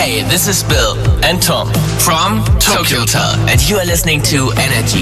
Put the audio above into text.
Hey, this is Bill and Tom from Tokyo Hotel, and you are listening to Energy.